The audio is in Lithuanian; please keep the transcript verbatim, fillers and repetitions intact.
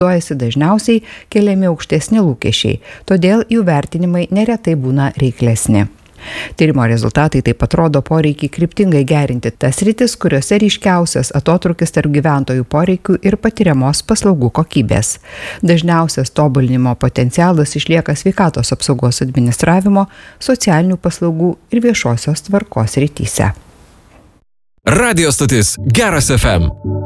dažniausiai keliami aukštesni lūkesčiai, todėl jų vertinimai neretai būna reiklesni. Tyrimo rezultatai taip pat rodo poreikį kryptingai gerinti tas sritis, kuriuose ryškiausias atotrūkis tarp gyventojų poreikių ir patiriamos paslaugų kokybės. Dažniausias tobulinimo potencialas išlieka sveikatos apsaugos administravimo, socialinių paslaugų ir viešosios tvarkos srityse. Radio stotis Geras F M.